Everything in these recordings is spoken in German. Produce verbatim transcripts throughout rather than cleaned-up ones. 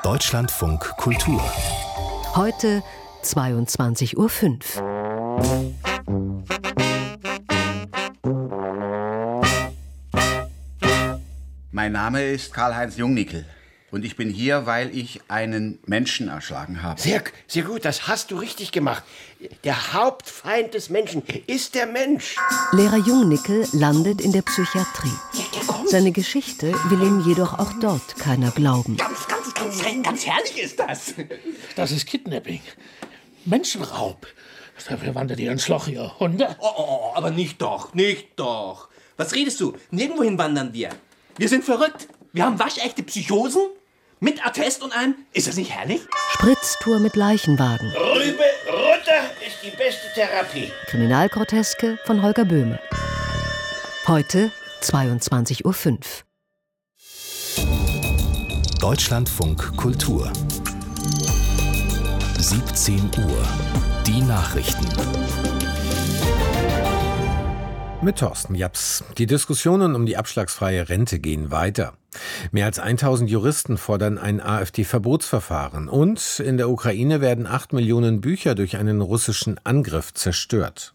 Deutschlandfunk Kultur. Heute zweiundzwanzig Uhr fünf. Mein Name ist Karl-Heinz Jungnickel und ich bin hier, weil ich einen Menschen erschlagen habe. Sehr, sehr gut, das hast du richtig gemacht. Der Hauptfeind des Menschen ist der Mensch. Lehrer Jungnickel landet in der Psychiatrie. Ja, der kommt. Seine Geschichte will ihm jedoch auch dort keiner glauben. Ganz, ganz, ganz, ganz herrlich ist das. Das ist Kidnapping. Menschenraub. Dafür wandert ihr ins Loch, ihr Hunde. Oh, oh, oh, aber nicht doch, nicht doch. Was redest du? Nirgendwohin wandern wir. Wir sind verrückt. Wir haben waschechte Psychosen. Mit Attest und allem. Ist das nicht herrlich? Spritztour mit Leichenwagen. Rübe runter ist die beste Therapie. Kriminalgroteske von Holger Böhme. Heute zweiundzwanzig Uhr fünf. Deutschlandfunk Kultur. siebzehn Uhr. Die Nachrichten. Mit Thorsten Japs. Die Diskussionen um die abschlagsfreie Rente gehen weiter. Mehr als tausend Juristen fordern ein AfD-Verbotsverfahren. Und in der Ukraine werden acht Millionen Bücher durch einen russischen Angriff zerstört.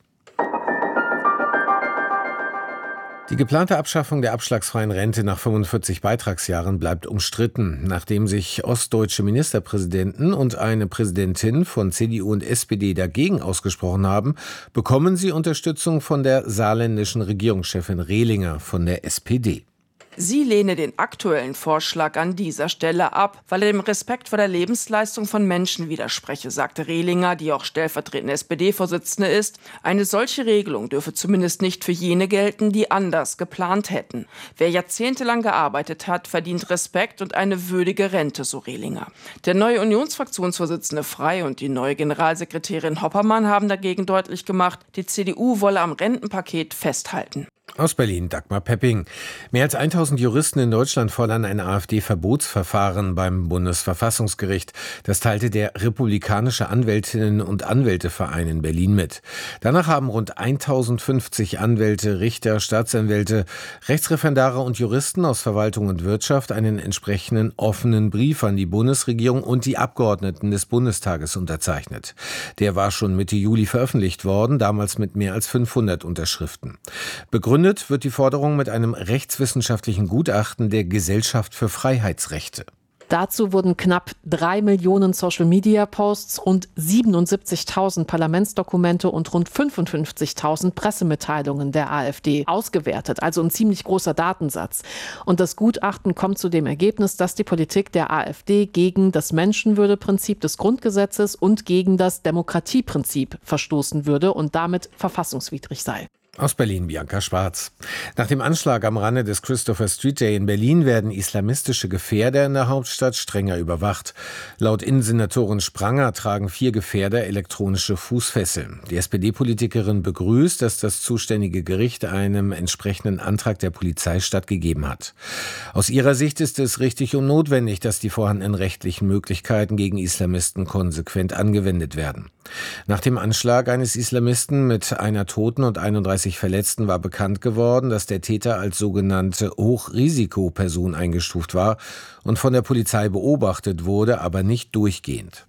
Die geplante Abschaffung der abschlagsfreien Rente nach fünfundvierzig Beitragsjahren bleibt umstritten, nachdem sich ostdeutsche Ministerpräsidenten und eine Präsidentin von C D U und S P D dagegen ausgesprochen haben, bekommen sie Unterstützung von der saarländischen Regierungschefin Rehlinger von der S P D. Sie lehne den aktuellen Vorschlag an dieser Stelle ab, weil er dem Respekt vor der Lebensleistung von Menschen widerspreche, sagte Rehlinger, die auch stellvertretende S P D-Vorsitzende ist. Eine solche Regelung dürfe zumindest nicht für jene gelten, die anders geplant hätten. Wer jahrzehntelang gearbeitet hat, verdient Respekt und eine würdige Rente, so Rehlinger. Der neue Unionsfraktionsvorsitzende Frey und die neue Generalsekretärin Hoppermann haben dagegen deutlich gemacht, die C D U wolle am Rentenpaket festhalten. Aus Berlin Dagmar Pepping. Mehr als tausend Juristen in Deutschland fordern ein AfD-Verbotsverfahren beim Bundesverfassungsgericht. Das teilte der Republikanische Anwältinnen- und Anwälteverein in Berlin mit. Danach haben rund tausendfünfzig Anwälte, Richter, Staatsanwälte, Rechtsreferendare und Juristen aus Verwaltung und Wirtschaft einen entsprechenden offenen Brief an die Bundesregierung und die Abgeordneten des Bundestages unterzeichnet. Der war schon Mitte Juli veröffentlicht worden, damals mit mehr als fünfhundert Unterschriften. Begründet wird die Forderung mit einem rechtswissenschaftlichen Gutachten der Gesellschaft für Freiheitsrechte. Dazu wurden knapp drei Millionen Social-Media-Posts, rund siebenundsiebzigtausend Parlamentsdokumente und rund fünfundfünfzigtausend Pressemitteilungen der AfD ausgewertet, also ein ziemlich großer Datensatz. Und das Gutachten kommt zu dem Ergebnis, dass die Politik der AfD gegen das Menschenwürdeprinzip des Grundgesetzes und gegen das Demokratieprinzip verstoßen würde und damit verfassungswidrig sei. Aus Berlin Bianca Schwarz. Nach dem Anschlag am Rande des Christopher Street Day in Berlin werden islamistische Gefährder in der Hauptstadt strenger überwacht. Laut Innensenatorin Spranger tragen vier Gefährder elektronische Fußfesseln. Die S P D-Politikerin begrüßt, dass das zuständige Gericht einem entsprechenden Antrag der Polizei stattgegeben hat. Aus ihrer Sicht ist es richtig und notwendig, dass die vorhandenen rechtlichen Möglichkeiten gegen Islamisten konsequent angewendet werden. Nach dem Anschlag eines Islamisten mit einer Toten und einunddreißig Verletzten war bekannt geworden, dass der Täter als sogenannte Hochrisikoperson eingestuft war und von der Polizei beobachtet wurde, aber nicht durchgehend.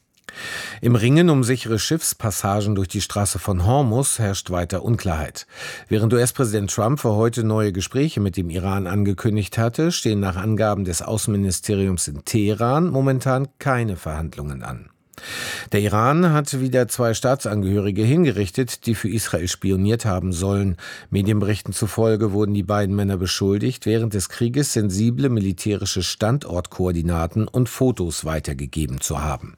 Im Ringen um sichere Schiffspassagen durch die Straße von Hormuz herrscht weiter Unklarheit. Während U S-Präsident Trump für heute neue Gespräche mit dem Iran angekündigt hatte, stehen nach Angaben des Außenministeriums in Teheran momentan keine Verhandlungen an. Der Iran hat wieder zwei Staatsangehörige hingerichtet, die für Israel spioniert haben sollen. Medienberichten zufolge wurden die beiden Männer beschuldigt, während des Krieges sensible militärische Standortkoordinaten und Fotos weitergegeben zu haben.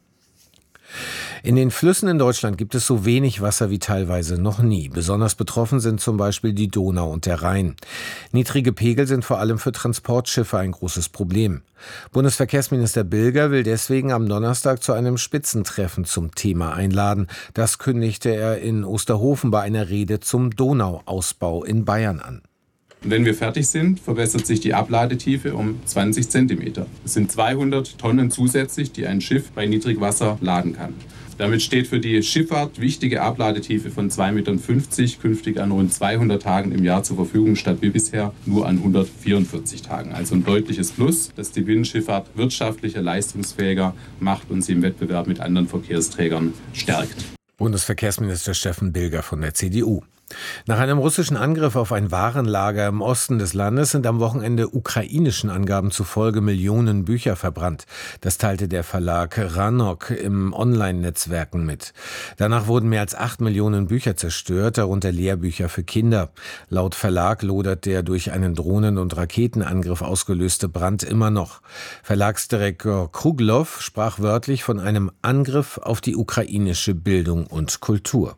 In den Flüssen in Deutschland gibt es so wenig Wasser wie teilweise noch nie. Besonders betroffen sind zum Beispiel die Donau und der Rhein. Niedrige Pegel sind vor allem für Transportschiffe ein großes Problem. Bundesverkehrsminister Bilger will deswegen am Donnerstag zu einem Spitzentreffen zum Thema einladen. Das kündigte er in Osterhofen bei einer Rede zum Donauausbau in Bayern an. Wenn wir fertig sind, verbessert sich die Abladetiefe um zwanzig Zentimeter. Es sind zweihundert Tonnen zusätzlich, die ein Schiff bei Niedrigwasser laden kann. Damit steht für die Schifffahrt wichtige Abladetiefe von zwei Komma fünfzig Meter künftig an rund zweihundert Tagen im Jahr zur Verfügung, statt wie bisher nur an hundertvierundvierzig Tagen. Also ein deutliches Plus, das die Binnenschifffahrt wirtschaftlicher, leistungsfähiger macht und sie im Wettbewerb mit anderen Verkehrsträgern stärkt. Bundesverkehrsminister Steffen Bilger von der C D U. Nach einem russischen Angriff auf ein Warenlager im Osten des Landes sind am Wochenende ukrainischen Angaben zufolge Millionen Bücher verbrannt. Das teilte der Verlag Ranok im Online-Netzwerken mit. Danach wurden mehr als acht Millionen Bücher zerstört, darunter Lehrbücher für Kinder. Laut Verlag lodert der durch einen Drohnen- und Raketenangriff ausgelöste Brand immer noch. Verlagsdirektor Kruglow sprach wörtlich von einem Angriff auf die ukrainische Bildung und Kultur.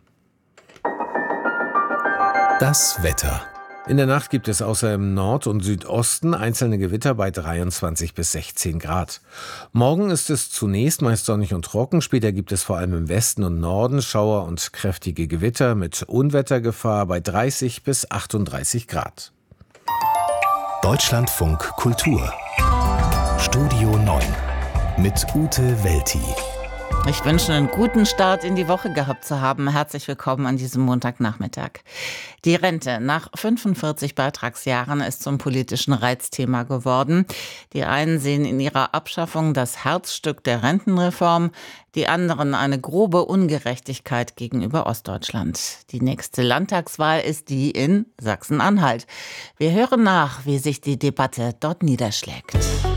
Das Wetter. In der Nacht gibt es außer im Nord- und Südosten einzelne Gewitter bei dreiundzwanzig bis sechzehn Grad. Morgen ist es zunächst meist sonnig und trocken, später gibt es vor allem im Westen und Norden Schauer und kräftige Gewitter mit Unwettergefahr bei dreißig bis achtunddreißig Grad. Deutschlandfunk Kultur. Studio neun mit Ute Welti. Ich wünsche einen guten Start in die Woche gehabt zu haben. Herzlich willkommen an diesem Montagnachmittag. Die Rente nach fünfundvierzig Beitragsjahren ist zum politischen Reizthema geworden. Die einen sehen in ihrer Abschaffung das Herzstück der Rentenreform, die anderen eine grobe Ungerechtigkeit gegenüber Ostdeutschland. Die nächste Landtagswahl ist die in Sachsen-Anhalt. Wir hören nach, wie sich die Debatte dort niederschlägt.